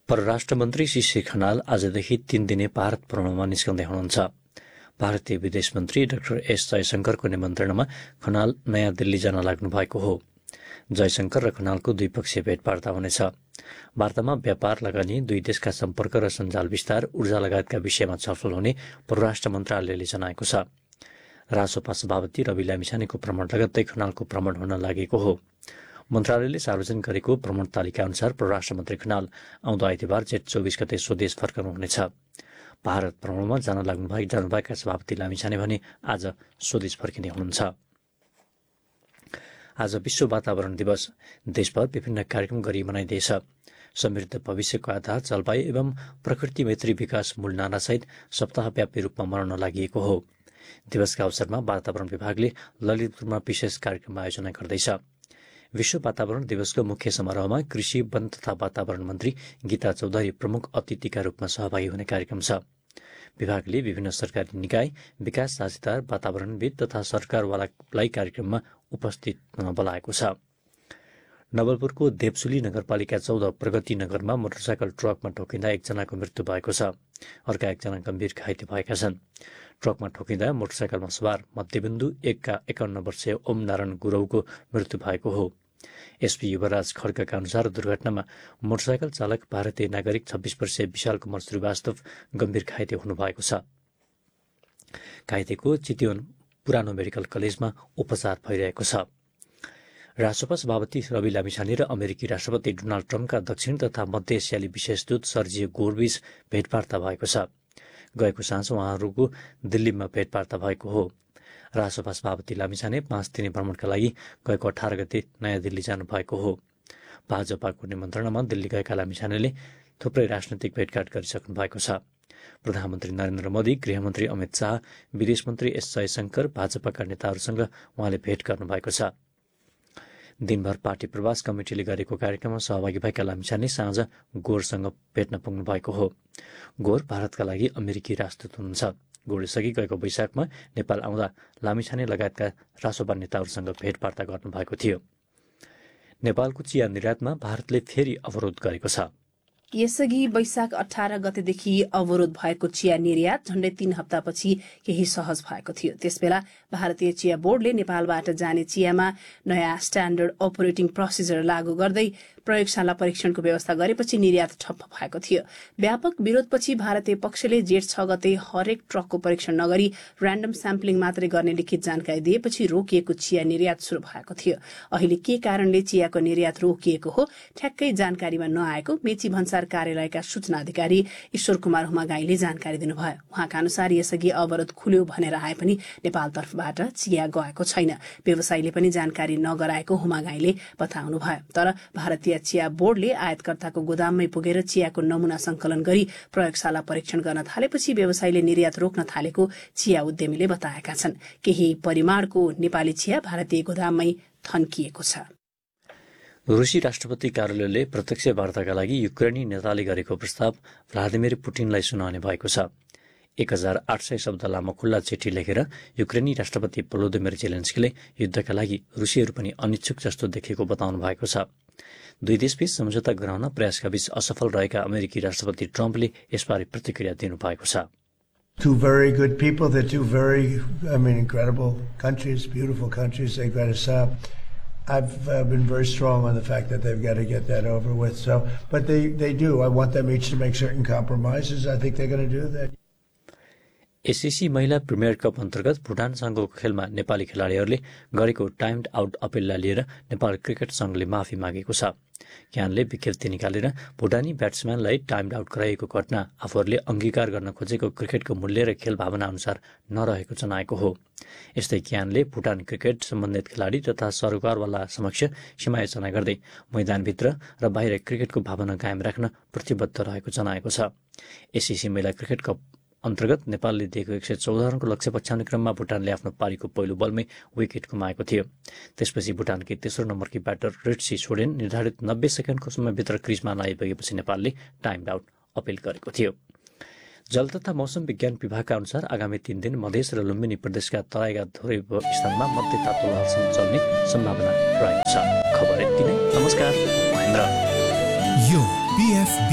परराष्ट्र मन्त्री श्री खनाल आजदेखि 3 दिने भारत भ्रमणमा निस्कँदै हुनुहुन्छ। भारतीय विदेश मन्त्री डाक्टर एस जयशंकरको निमन्त्रणामा खनाल नयाँ दिल्ली जान लाग्नु भएको हो। जयशंकर र खनालको द्विपक्षीय भेटवार्ता हुनेछ। वार्तामा व्यापार, लगानी, दुई देशका सम्पर्क र सञ्जाल विस्तार, ऊर्जा लगायतका विषयमा छलफल हुने परराष्ट्र मन्त्रालयले जनाएको छ। रासोपा सभापति रवि लामिछानेको भ्रमण लगत्तै खनालको भ्रमण हुन लागेको हो। मन्त्रालयले सार्वजनिक गरेको भ्रमण तालिका अनुसार परराष्ट्र मन्त्री खनाल आउँदो आइतबार जेठ 24 गते स्वदेश फर्कनुहुनेछ। भारत भ्रमणमा जानुभएका सभापति लामिछाने भने आज स्वदेश फर्किने हुनुहुन्छ। आज विश्व वातावरण दिवस। देशभर विभिन्न कार्यक्रम गरी मनाइँदैछ। समृद्ध भविष्यको आधार जलवायु एवं प्रकृति मैत्री विकास मूल नारासहित सप्ताहव्यापी रूपमा मनाउन लागि हो। दिवसका अवसरमा वातावरण विभागले ललितपुरमा विशेष कार्यक्रम आयोजना गर्दैछ। विश्व वातावरण दिवसको मुख्य समारोहमा कृषि, वन तथा वातावरण मन्त्री गीता चौधरी प्रमुख अतिथिका रूपमा सहभागी हुने कार्यक्रम छ। विभागले विभिन्न सरकारी निकाय, विकास साझेदार, वातावरणविद तथा सरकारवालालाई कार्यक्रममा उपस्थित हुन बोलाएको छ। नवलपुरको देवसुली नगरपालिका 14 प्रगति नगरमा मोटरसाइकल ट्रकमा ठोकिँदा एकजनाको मृत्यु भएको छ। अर्का एकजना गम्भीर घाइते भएका छन्। ट्रकमा ठोकिँदा मोटरसाइकलमा सवार मध्यबिन्दु 1 का 51 वर्षीय ओम नारायण गुरौको मृत्यु भएको हो। एसपी युवराज खड्काका अनुसार दुर्घटनामा मोटरसाइकल चालक भारतीय नागरिक 26 वर्षीय विशाल कुमार श्रीवास्तव गम्भीर घाइते हुनुभएको छ। घाइतेको चितवन पुरानो मेडिकल कलेजमा उपचार भइरहेको छ। राष्ट्रपति सभापति रवि लामिछाने र अमेरिकी राष्ट्रपति डोनाल्ड ट्रम्पका दक्षिण तथा मध्य एसियाली विशेष दूत सर्जियो गोरबीच भेटवार्ता भएको छ। गएको साँझ उहाँहरूको दिल्लीमा भेटवार्ता भएको हो। राष्ट्रपति सभापति लामिछाने 5 दिने भ्रमणका लागि गएको 18 गते नयाँ दिल्ली जानुभएको हो। भाजपाको निमन्त्रणामा दिल्ली गएका लामिछानेले थुप्रै राजनैतिक भेटघाट गरिसक्नु भएको छ। प्रधानमन्त्री नरेन्द्र मोदी, गृहमन्त्री अमित शाह, विदेश मन्त्री एस जयशंकर, भाजपाका नेताहरूसँग उहाँले भेट गर्नुभएको छ। दिनभर पार्टी प्रवास कमिटीले गरेको कार्यक्रममा सहभागी भएका लामिछाने साँझ गोरसँग भेट्न पुग्नु भएको हो। गोर भारतका लागि अमेरिकी राजदूत हुनुहुन्छ। गोरसँगै गएको वैशाखमा नेपाल आउँदा लामिछाने लगायतका रासोपा नेताहरूसँग भेटवार्ता गर्नुभएको थियो। नेपालको चिया निर्यातमा भारतले फेरि अवरोध गरेको छ। यसअघि वैशाख 18 गतेदेखि अवरोध भएको चिया निर्यात झण्डै 3 हप्तापछि केही सहज भएको थियो। त्यसबेला भारतीय चिया बोर्डले नेपालबाट जाने चियामा नयाँ स्ट्याण्डर्ड अपरेटिङ प्रोसिजर लागू गर्दै प्रयोगशाला परीक्षणको व्यवस्था गरेपछि निर्यात ठप्प भएको थियो। व्यापक विरोधपछि भारतीय पक्षले जेठ 6 गते हरेक ट्रकको परीक्षण नगरी र्यान्डम स्याम्पलिङ मात्रै गर्ने लिखित जानकारी दिएपछि रोकिएको चिया निर्यात शुरू भएको थियो। अहिले के कारणले चियाको निर्यात रोकिएको हो ठ्याक्कै जानकारीमा नआएको मेची भन्सार कार्यालयका सूचना अधिकारी ईश्वर कुमार हुमागाईले जानकारी दिनुभयो। उहाँका अनुसार यसअघि अवरोध खुल्यो भनेर आए पनि नेपाल तर्फबाट चिया गएको छैन। व्यवसायीले पनि जानकारी नगराएको हुमागाईले बताउनुभयो। तर भारतीय चिया बोर्डले आयातकर्ताको गोदाममै पुगेर चियाको नमूना संकलन गरी प्रयोगशाला परीक्षण गर्न थालेपछि व्यवसायीले निर्यात रोक्न थालेको चिया उद्यमीले बताएका छन्। केही परिमाणको नेपाली चिया भारतीय गोदाममै थन्किएको छ। रुसी राष्ट्रपति कार्यालयले प्रत्यक्ष वार्ताका लागि युक्रेनी नेताले गरेको प्रस्ताव भ्लादिमिर पुटिनलाई सुनाउने भएको छ। 1800 शब्द लामो खुल्ला चिठी लेखेर युक्रेनी राष्ट्रपति भोलोदिमिर जेलेन्स्कीले युद्धका लागि रुसीहरू पनि अनिच्छुक जस्तो देखेको बताउनु भएको छ। दुई देशबीच सम्झौता गराउन प्रयासका बीच असफल रहेका अमेरिकी राष्ट्रपति ट्रम्पले यसबारे प्रतिक्रिया दिनुभएको छ। Two very good people, they're two very, incredible countries, beautiful countries. They've got to I've been very strong on the fact that they've got to get that over with. So, but they do. I want them each to make certain compromises. I think they're going to do that. SCC महिला premier cup अन्तर्गत भुटानसँगको खेलमा नेपाली खेलाडीहरूले गरेको timed out अपिललाई लिएर Nepal cricket संघले माफी मागेको छ। क्यानले विज्ञप्ति निकालेर भुटानी ब्याट्सम्यानलाई टाइम्ड आउट गराएको घटना आफूहरूले अंगीकार गर्न खोजेको क्रिकेटको मूल्य र खेल भावना अनुसार नरहेको जनाएको हो। यस्तै क्यानले भुटान क्रिकेट सम्बन्धित खेलाडी तथा सरोकारवाला समक्ष क्षमायाचना गर्दै मैदानभित्र र बाहिर क्रिकेटको भावना कायम राख्न प्रतिबद्ध रहेको जनाएको छ। एससीसी महिला क्रिकेट कप अन्तर्गत नेपालले दिएको 114 रनको लक्ष्य पछ्याउने क्रममा भुटानले आफ्नो पारीको पहिलो बलमै विकेट गुमाएको थियो। त्यसपछि भुटानकी तेस्रो नम्बरकी ब्याटर रिट्सी छोडेन निर्धारित 90 सेकेन्डको समयभित्र क्रिजमा नआइपुगेपछि नेपालले टाइम आउट अपिल गरेको थियो। जल तथा मौसम विज्ञान विभागका अनुसार आगामी 3 दिन मधेस र लुम्बिनी प्रदेशका तराईका थोरै स्थानमा मध्य तातो लहरसम्म चल्ने सम्भावना रहेको छ। खबर यति नै। नमस्कार। महेन्द्र।